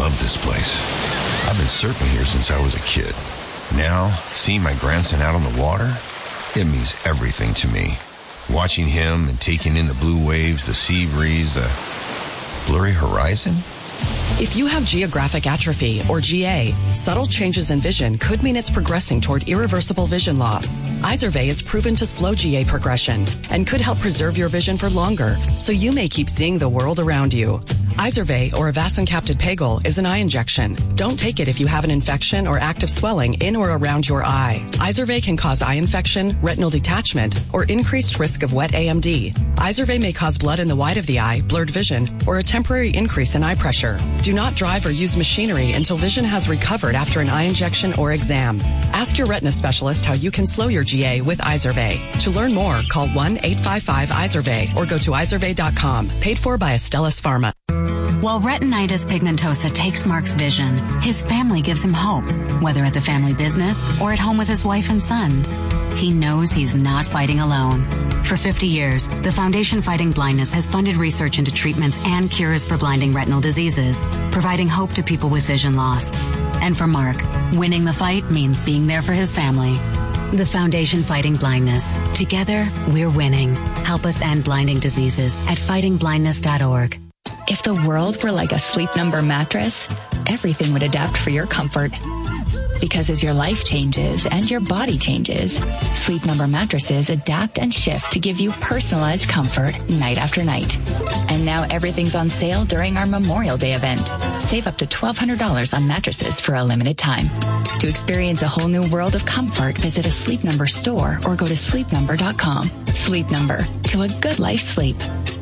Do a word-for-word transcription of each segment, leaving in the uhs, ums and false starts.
love this place. I've been surfing here since I was a kid. Now, seeing my grandson out on the water, it means everything to me. Watching him and taking in the blue waves, the sea breeze, the blurry horizon. If you have geographic atrophy, or G A, subtle changes in vision could mean it's progressing toward irreversible vision loss. Izervay is proven to slow G A progression and could help preserve your vision for longer, so you may keep seeing the world around you. Izervay, or avacincaptad pegol, is an eye injection. Don't take it if you have an infection or active swelling in or around your eye. Izervay can cause eye infection, retinal detachment, or increased risk of wet A M D. Izervay may cause blood in the white of the eye, blurred vision, or a temporary increase in eye pressure. Do not drive or use machinery until vision has recovered after an eye injection or exam. Ask your retina specialist how you can slow your G A with Izervay. To learn more, call one eight five five Izervay or go to izervay dot com. Paid for by Astellas Pharma. While retinitis pigmentosa takes Mark's vision, his family gives him hope, whether at the family business or at home with his wife and sons. He knows he's not fighting alone. For fifty years, the Foundation Fighting Blindness has funded research into treatments and cures for blinding retinal diseases, providing hope to people with vision loss. And for Mark, winning the fight means being there for his family. The Foundation Fighting Blindness. Together, we're winning. Help us end blinding diseases at fighting blindness dot org. If the world were like a Sleep Number mattress, everything would adapt for your comfort. Because as your life changes and your body changes, Sleep Number mattresses adapt and shift to give you personalized comfort night after night. And now everything's on sale during our Memorial Day event. Save up to twelve hundred dollars on mattresses for a limited time. To experience a whole new world of comfort, visit a Sleep Number store or go to sleep number dot com. Sleep Number, to a good life sleep.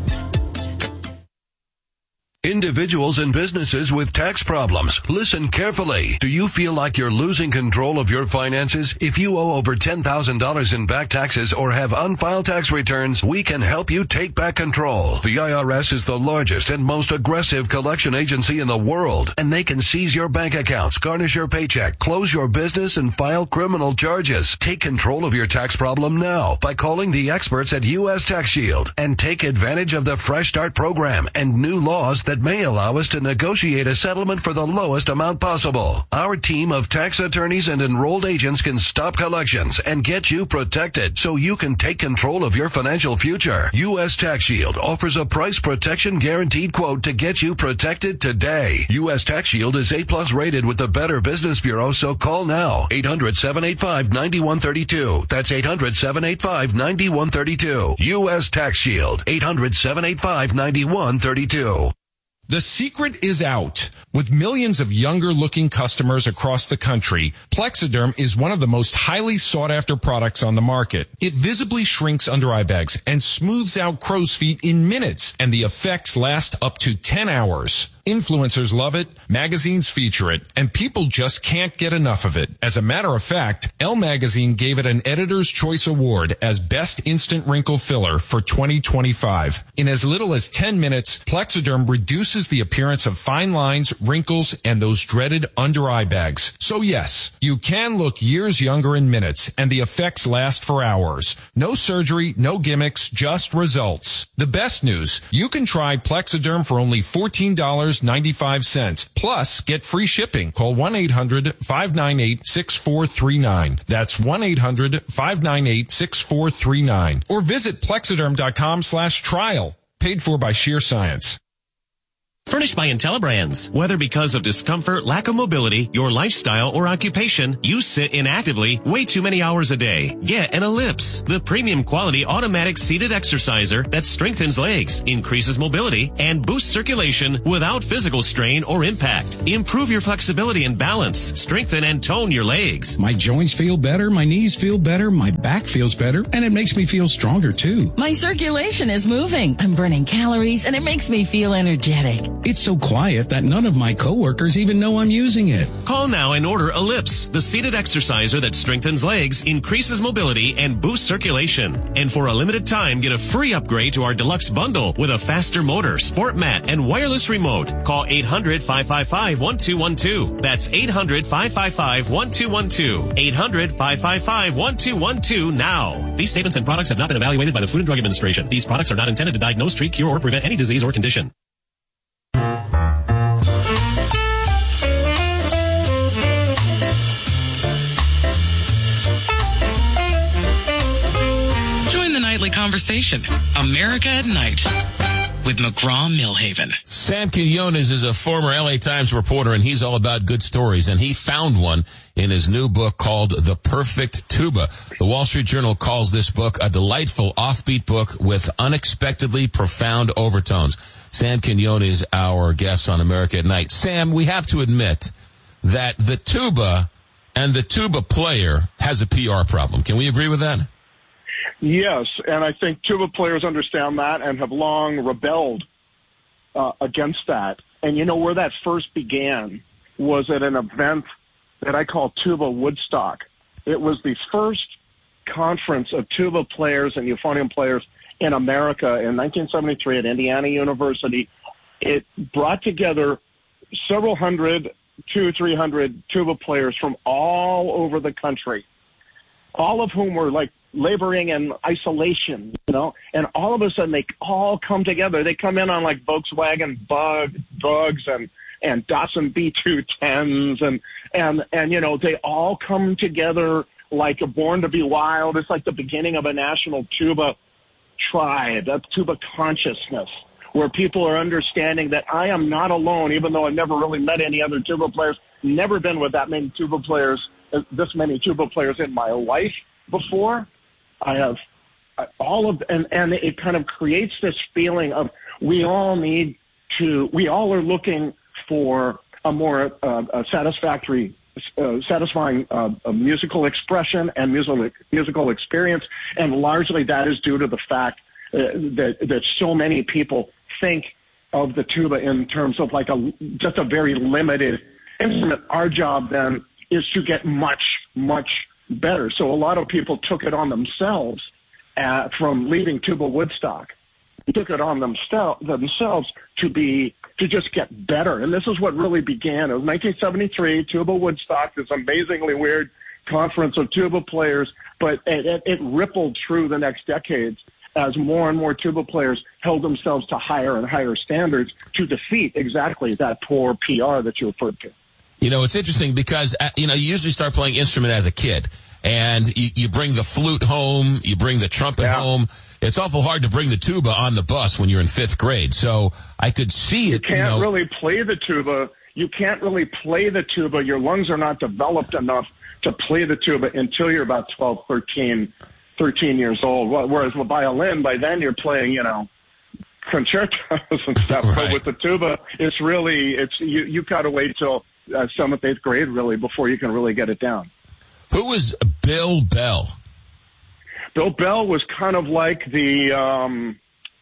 Individuals and businesses with tax problems, listen carefully. Do you feel like you're losing control of your finances? If you owe over ten thousand dollars in back taxes or have unfiled tax returns, we can help you take back control. The I R S is the largest and most aggressive collection agency in the world, and they can seize your bank accounts, garnish your paycheck, close your business, and file criminal charges. Take control of your tax problem now by calling the experts at U S Tax Shield and take advantage of the Fresh Start program and new laws that that may allow us to negotiate a settlement for the lowest amount possible. Our team of tax attorneys and enrolled agents can stop collections and get you protected so you can take control of your financial future. U S Tax Shield offers a price protection guaranteed quote to get you protected today. U S Tax Shield is A plus rated with the Better Business Bureau, so call now. eight hundred, seven eight five, nine one three two. That's eight hundred, seven eight five, nine one three two. U S Tax Shield. eight hundred, seven eight five, nine one three two. The secret is out. With millions of younger-looking customers across the country, Plexiderm is one of the most highly sought-after products on the market. It visibly shrinks under-eye bags and smooths out crow's feet in minutes, and the effects last up to ten hours. Influencers love it, magazines feature it, and people just can't get enough of it. As a matter of fact, Elle Magazine gave it an Editor's Choice Award as Best Instant Wrinkle Filler for twenty twenty-five. In as little as ten minutes, Plexiderm reduces the appearance of fine lines, wrinkles, and those dreaded under-eye bags. So yes, you can look years younger in minutes, and the effects last for hours. No surgery, no gimmicks, just results. The best news, you can try Plexiderm for only fourteen dollars and ninety-five cents. Plus, get free shipping. Call one eight hundred, five nine eight, six four three nine. That's one eight hundred, five nine eight, six four three nine. Or visit plexiderm.com slash trial. Paid for by Sheer Science. Furnished by IntelliBrands. Whether because of discomfort, lack of mobility, your lifestyle, or occupation, you sit inactively way too many hours a day. Get an Ellipse, the premium quality automatic seated exerciser that strengthens legs, increases mobility, and boosts circulation without physical strain or impact. Improve your flexibility and balance, strengthen and tone your legs. My joints feel better, my knees feel better, my back feels better, and it makes me feel stronger too. My circulation is moving. I'm burning calories, and it makes me feel energetic. It's so quiet that none of my coworkers even know I'm using it. Call now and order Ellipse, the seated exerciser that strengthens legs, increases mobility, and boosts circulation. And for a limited time, get a free upgrade to our deluxe bundle with a faster motor, sport mat, and wireless remote. Call eight hundred, five five five, one two one two. That's eight hundred, five five five, one two one two. eight hundred, five five five, one two one two now. These statements and products have not been evaluated by the Food and Drug Administration. These products are not intended to diagnose, treat, cure, or prevent any disease or condition. conversation. America at Night with McGraw-Millhaven. Sam Quinones is a former L A Times reporter, and he's all about good stories, and he found one in his new book called The Perfect Tuba. The Wall Street Journal calls this book a delightful offbeat book with unexpectedly profound overtones. Sam Quinones is our guest on America at Night. Sam, we have to admit that the tuba and the tuba player has a P R problem. Can we agree with that? Yes, and I think tuba players understand that and have long rebelled uh, against that. And you know where that first began was at an event that I call Tuba Woodstock. It was the first conference of tuba players and euphonium players in America in nineteen seventy-three at Indiana University. It brought together several hundred, two, three hundred tuba players from all over the country, all of whom were like laboring in isolation, you know, and all of a sudden they all come together. They come in on like Volkswagen bug, bugs and, and Datsun B two tens and, and, and, you know, they all come together like a Born to Be Wild. It's like the beginning of a national tuba tribe, a tuba consciousness, where people are understanding that I am not alone, even though I've never really met any other tuba players, never been with that many tuba players, this many tuba players in my life before. I have all of, and, and it kind of creates this feeling of we all need to, we all are looking for a more uh, a satisfactory, uh, satisfying uh, a musical expression and musical musical experience, and largely that is due to the fact uh, that that so many people think of the tuba in terms of like a just a very limited instrument. Our job then is to get much, much better. So a lot of people took it on themselves uh, from leaving Tuba Woodstock. They took it on themselves themselves to be to just get better. And this is what really began. It was nineteen seventy-three, Tuba Woodstock, this amazingly weird conference of tuba players, but it, it, it rippled through the next decades as more and more tuba players held themselves to higher and higher standards to defeat exactly that poor P R that you referred to. You know, it's interesting because, uh, you know, you usually start playing instrument as a kid, and you, you bring the flute home, you bring the trumpet yeah. home. It's awful hard to bring the tuba on the bus when you're in fifth grade. So I could see it. You can't you know, really play the tuba. You can't really play the tuba. Your lungs are not developed enough to play the tuba until you're about twelve, thirteen, thirteen years old. Whereas with violin, by then you're playing, you know, concertos and stuff. Right. But with the tuba, it's really, it's you, you got to wait till Uh, seventh, eighth grade, really, before you can really get it down. Who was Bill Bell? Bill Bell was kind of like the um,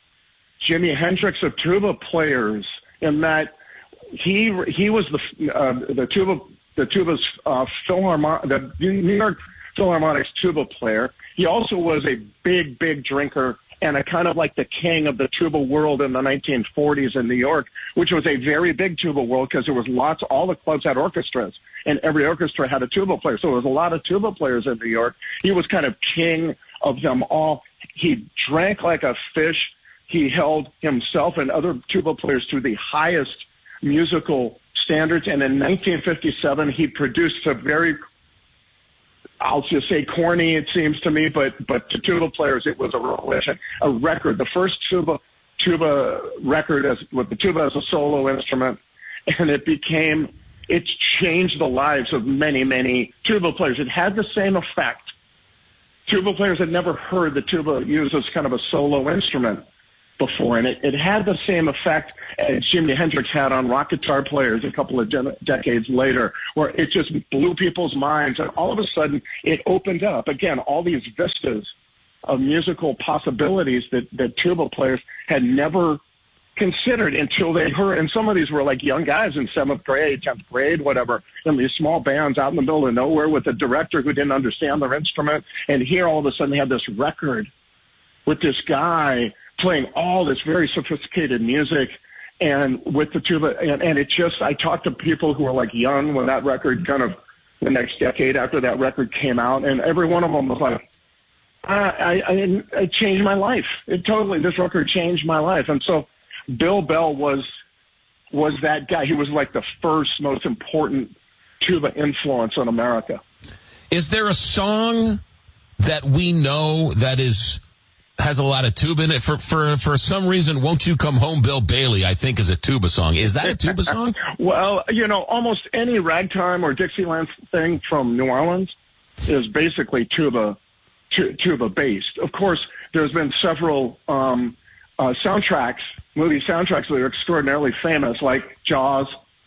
Jimi Hendrix of tuba players, in that he he was the uh, the tuba the tuba's uh, Philharmonic the New York Philharmonic's tuba player. He also was a big big drinker and a kind of like the king of the tuba world in the nineteen forties in New York, which was a very big tuba world because there was lots, all the clubs had orchestras, and every orchestra had a tuba player. So there was a lot of tuba players in New York. He was kind of king of them all. He drank like a fish. He held himself and other tuba players to the highest musical standards. And in nineteen fifty-seven, he produced a very, I'll just say corny, it seems to me, but but to tuba players, it was a revelation, a record, the first tuba tuba record as with the tuba as a solo instrument, and it became, it changed the lives of many, many tuba players. It had the same effect. Tuba players had never heard the tuba used as kind of a solo instrument before, and it, it had the same effect as Jimi Hendrix had on rock guitar players a couple of de- decades later, where it just blew people's minds, and all of a sudden it opened up, again, all these vistas of musical possibilities that, that tuba players had never considered until they heard, and some of these were like young guys in seventh grade, tenth grade, whatever, in these small bands out in the middle of nowhere with a director who didn't understand their instrument, and here all of a sudden they had this record with this guy playing all this very sophisticated music and with the tuba, and, and it just, I talked to people who were like young when that record kind of, the next decade after that record came out, and every one of them was like, I, I, I, it changed my life. It totally, this record changed my life. And so Bill Bell was, was that guy. He was like the first most important tuba influence in America. Is there a song that we know that is has a lot of tuba in it. For for for some reason, Won't You Come Home, Bill Bailey, I think, is a tuba song. Is that a tuba song? Well, you know, almost any ragtime or Dixieland thing from New Orleans is basically tuba tu- tuba based. Of course, there's been several um, uh, soundtracks, movie soundtracks that are extraordinarily famous, like Jaws,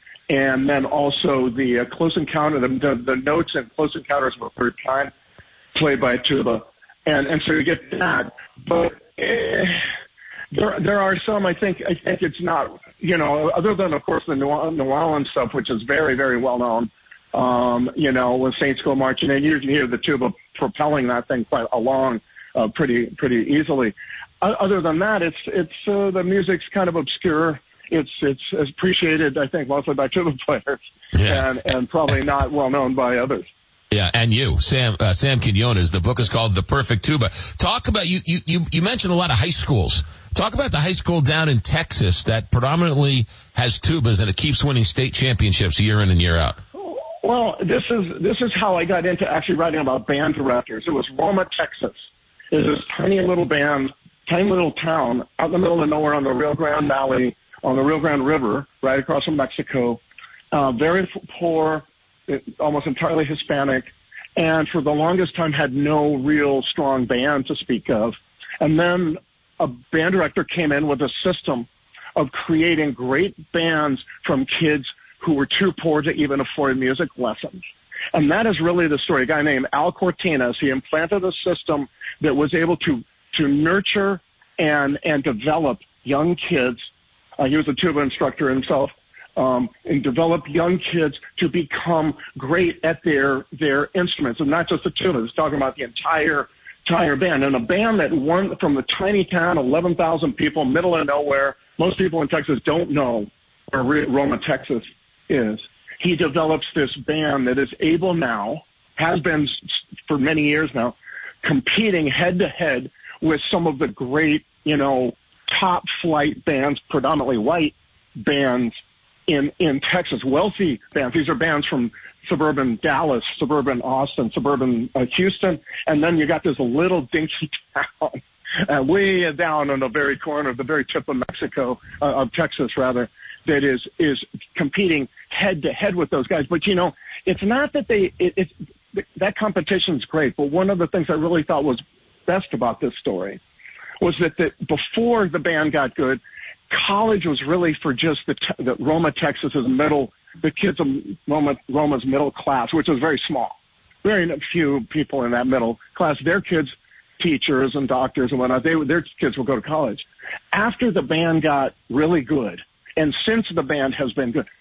and then also the uh, Close Encounter, the, the, the notes in Close Encounters of the Third Kind, played by a tuba. And and so you get that, but eh, there there are some. I think I think it's not, you know, other than of course the New Orleans, New Orleans stuff, which is very very well known. Um, you know, with Saints Go Marching In, you can hear the tuba propelling that thing quite along uh, pretty pretty easily. Uh, other than that, it's it's uh, the music's kind of obscure. It's it's appreciated, I think, mostly by tuba players, yeah. and and probably not well known by others. Yeah, and you, Sam, uh, Sam Quinones. The book is called The Perfect Tuba. Talk about, you, you, you, you mentioned a lot of high schools. Talk about the high school down in Texas that predominantly has tubas and it keeps winning state championships year in and year out. Well, this is, this is how I got into actually writing about band directors. It was Roma, Texas. It's this tiny little band, tiny little town out in the middle of nowhere on the Rio Grande Valley, on the Rio Grande River, right across from Mexico. Uh, very poor, almost entirely Hispanic, and for the longest time had no real strong band to speak of. And then a band director came in with a system of creating great bands from kids who were too poor to even afford music lessons. And that is really the story. A guy named Al Cortinas, he implanted a system that was able to, to nurture and, and develop young kids. Uh, he was a tuba instructor himself. Um, and develop young kids to become great at their their instruments, and not just the tuba. He's talking about the entire entire band, and a band that won from the tiny town, eleven thousand people, middle of nowhere. Most people in Texas don't know where Roma, Texas is. He develops this band that is able now, has been for many years now, competing head to head with some of the great, you know, top flight bands, predominantly white bands. In, in Texas, wealthy bands. These are bands from suburban Dallas, suburban Austin, suburban uh, Houston, and then you got this little dinky town uh, way down on the very corner, the very tip of Mexico, uh, of Texas rather, that is is competing head to head with those guys. But you know, it's not that they. It, it's that competition's great, but one of the things I really thought was best about this story was that the, before the band got good, college was really for just the, the Roma, Texas's middle, the kids of Roma, Roma's middle class, which was very small. Very few people in that middle class. Their kids, teachers and doctors and whatnot, they, their kids will go to college. After the band got really good, and since the band has been good,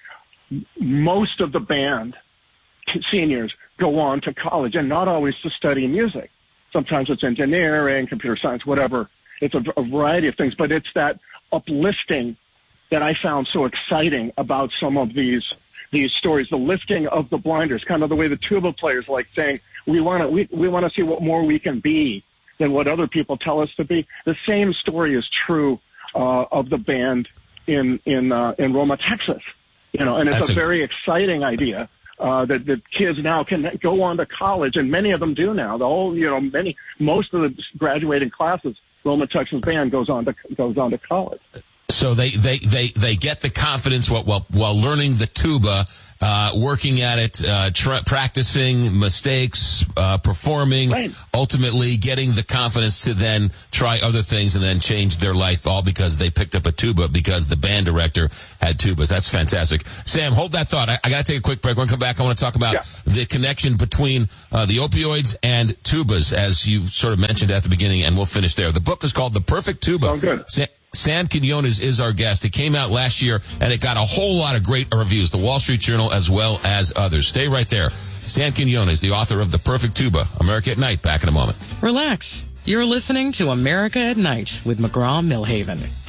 most of the band seniors go on to college, and not always to study music. Sometimes it's engineering, computer science, whatever. It's a, a variety of things, but it's that uplifting that I found so exciting about some of these these stories, the lifting of the blinders, kind of the way the tuba players like saying, we want to we, we want to see what more we can be than what other people tell us to be. The same story is true uh, of the band in in uh, in Roma, Texas. You know, and it's That's a, a very exciting idea uh, that that kids now can go on to college, and many of them do now. The whole, you know, many most of the graduating classes, Roma, Texas band goes on to goes on to college. So they, they, they, they get the confidence while, while, while learning the tuba, uh, working at it, uh, tra- practicing mistakes, uh, performing, right. Ultimately getting the confidence to then try other things and then change their life, all because they picked up a tuba because the band director had tubas. That's fantastic. Sam, hold that thought. I, I gotta take a quick break. When I come back, I want to talk about yeah. the connection between, uh, the opioids and tubas, as you sort of mentioned at the beginning, and we'll finish there. The book is called The Perfect Tuba. Oh, good. Sam, Sam Quinones is our guest. It came out last year, and it got a whole lot of great reviews, the Wall Street Journal as well as others. Stay right there. Sam Quinones, the author of The Perfect Tuba, America at Night. Back in a moment. Relax. You're listening to America at Night with McGraw-Milhaven.